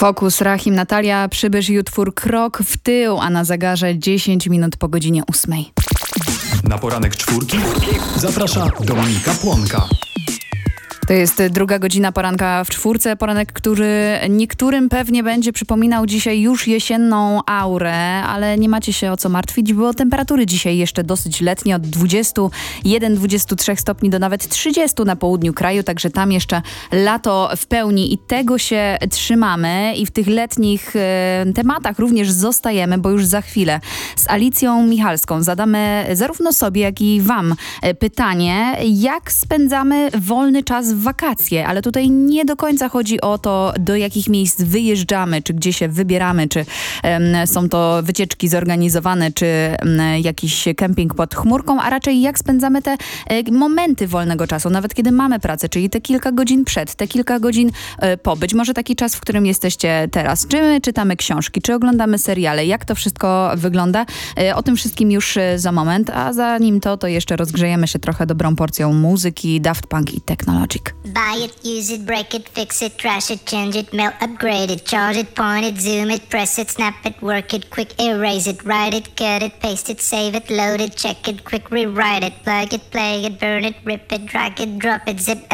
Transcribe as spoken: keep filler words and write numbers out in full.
Fokus, Rahim, Natalia Przybysz i utwór Krok w tył, a na zegarze dziesięć minut po godzinie ósmej. Na poranek czwórki zaprasza Dominika Płonka. To jest druga godzina poranka w czwórce. Poranek, który niektórym pewnie będzie przypominał dzisiaj już jesienną aurę, ale nie macie się o co martwić, bo temperatury dzisiaj jeszcze dosyć letnie, od dwudziestu jeden do dwudziestu trzech stopni do nawet trzydziestu na południu kraju, także tam jeszcze lato w pełni i tego się trzymamy i w tych letnich e, tematach również zostajemy, bo już za chwilę z Alicją Michalską zadamy zarówno sobie, jak i wam pytanie, jak spędzamy wolny czas w wakacje, ale tutaj nie do końca chodzi o to, do jakich miejsc wyjeżdżamy, czy gdzie się wybieramy, czy um, są to wycieczki zorganizowane, czy um, jakiś kemping pod chmurką, a raczej jak spędzamy te e, momenty wolnego czasu, nawet kiedy mamy pracę, czyli te kilka godzin przed, te kilka godzin e, po. Być może taki czas, w którym jesteście teraz. Czy my czytamy książki, czy oglądamy seriale, jak to wszystko wygląda? E, o tym wszystkim już e, za moment, a zanim to, to jeszcze rozgrzejemy się trochę dobrą porcją muzyki, Daft Punk i Technologic. Buy it, use it, break it, fix it, trash it, change it, melt, upgrade it, charge it, point it, zoom it, press it, snap it, work it, quick erase it, write it, cut it, paste it, save it, load it, check it, quick rewrite it, plug it, play it, burn it, rip it, drag it, drop it, zip